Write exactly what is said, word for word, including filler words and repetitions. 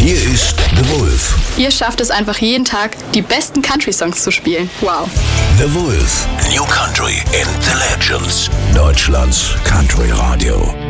Hier ist The Wolf. Ihr schafft es einfach jeden Tag, die besten Country-Songs zu spielen. Wow. The Wolf. New Country and the Legends. Deutschlands Country Radio.